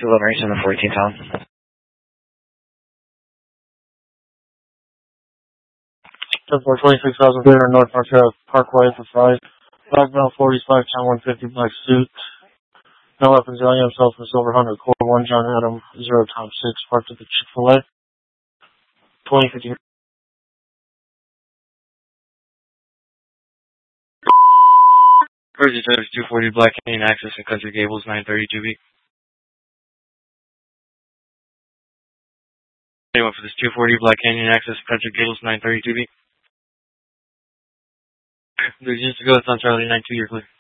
Delivery in the 14 town. For 26,000 North Marquette Parkway for 5. Black male 45, town 150, black suit. No weapons, alien himself from Silver Hunter, Core 1, John Adam, 0, Tom 6, parked at the Chick-fil-A. 2050. Jersey Service 240 Black Canyon Access in Country Gables 932B. Anyone for this 240 Black Canyon Access Country Gables 932B? There's just to go, it's on Charlie 92, you're clear.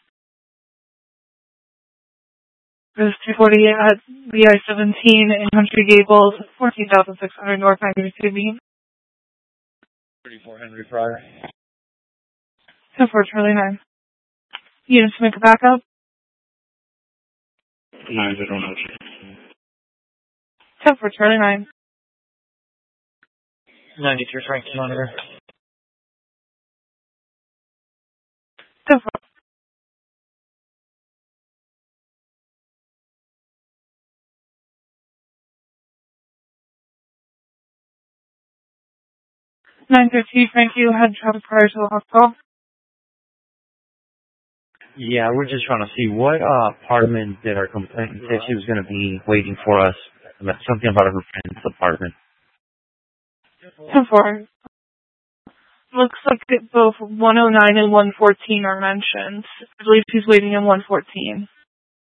This 240 at VI-17 in Country Gables, 14,600 North 92B. 34 Henry Pryor. 10-4 Charlie 9. Units make a backup. 9, I don't know. 10-4 Charlie 9. 93 Frank Monitor. 10-4. 913 Frank, you had traffic prior to the hospital. Yeah, we're just trying to see what apartment did our complainant say she was going to be waiting for us. Something about her friend's apartment. 10-4. Looks like both 109 and 114 are mentioned. I believe she's waiting in 114.